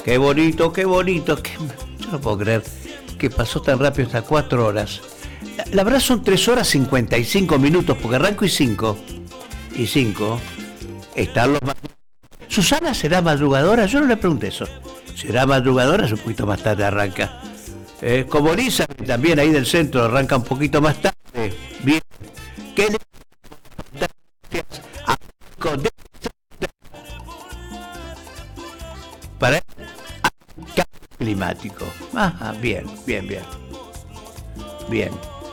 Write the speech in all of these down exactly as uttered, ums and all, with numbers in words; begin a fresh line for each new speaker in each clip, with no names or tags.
Qué bonito, qué bonito. Qué... Yo no puedo creer que pasó tan rápido estas cuatro horas. La, la verdad son tres horas cincuenta y cinco minutos, porque arranco y cinco. Y cinco. Están los... ¿Susana será madrugadora? Yo no le pregunté eso. ¿Será madrugadora? Es un poquito más tarde arranca. Eh, como Lisa, también ahí del centro, arranca un poquito más tarde. Bien. ¿Qué le... Para el cambio climático. Ajá, bien, bien, bien. Bien.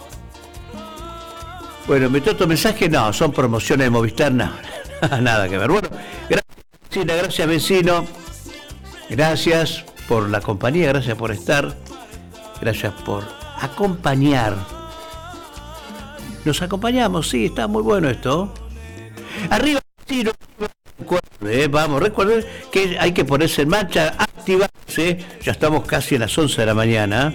Bueno, ¿me otro mensaje? No, son promociones de Movistar, no. Nada que ver. Bueno, gracias, vecina, gracias, vecino. Gracias por la compañía, gracias por estar. Gracias por acompañar. Nos acompañamos, sí, está muy bueno esto. Arriba, vecino. Eh, vamos, recuerden que hay que ponerse en marcha, activarse. Ya estamos casi a las once de la mañana.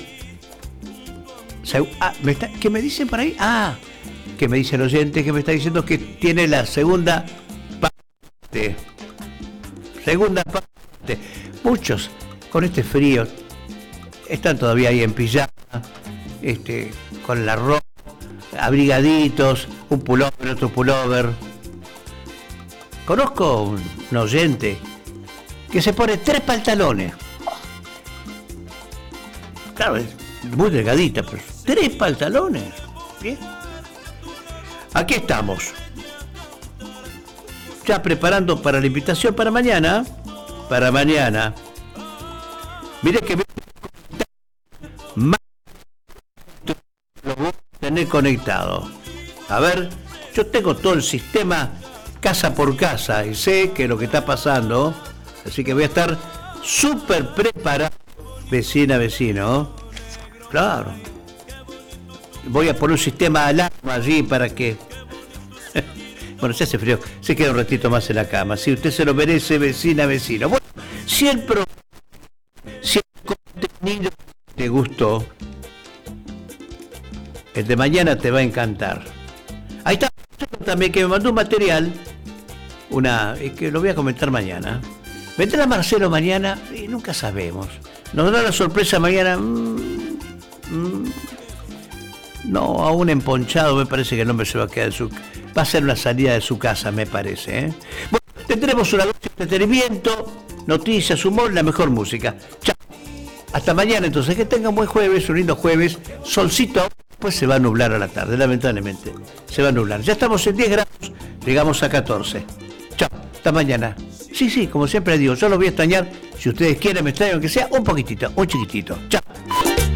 Ah, ¿me está, ¿qué me dicen por ahí? Ah, que me dice el oyente que me está diciendo que tiene la segunda parte. Segunda parte. Muchos con este frío están todavía ahí en pijama, este, con la ropa, abrigaditos, un pullover, otro pullover. Conozco un, un oyente que se pone tres pantalones. Claro, es muy delgadita, pero tres pantalones. Bien. Aquí estamos. Ya preparando para la invitación para mañana. Para mañana. Mire que lo voy a tener conectado. A ver, yo tengo todo el sistema casa por casa y sé que lo que está pasando, así que voy a estar súper preparado, vecina, vecino. Claro. Voy a poner un sistema de alarma allí para que... Bueno, se hace frío, se queda un ratito más en la cama. Si usted se lo merece, vecina, vecino. Bueno, si el, pro... si el contenido te gustó, el de mañana te va a encantar. Ahí está también que me mandó un material, una que lo voy a comentar mañana. ¿Vendrá Marcelo mañana? Y nunca sabemos. ¿Nos dará la sorpresa mañana? Mm, mm, no, aún emponchado me parece que el hombre se va a quedar en su... Va a ser una salida de su casa, me parece, ¿eh? Bueno, tendremos una dosis de entretenimiento, noticias, humor, la mejor música. Chao. Hasta mañana, entonces. Que tengan un buen jueves, un lindo jueves. Solcito, pues se va a nublar a la tarde, lamentablemente. Se va a nublar. Ya estamos en diez grados, llegamos a catorce. Chao. Hasta mañana. Sí, sí, como siempre digo, yo los voy a extrañar. Si ustedes quieren, me extrañan, aunque sea un poquitito, un chiquitito. Chao.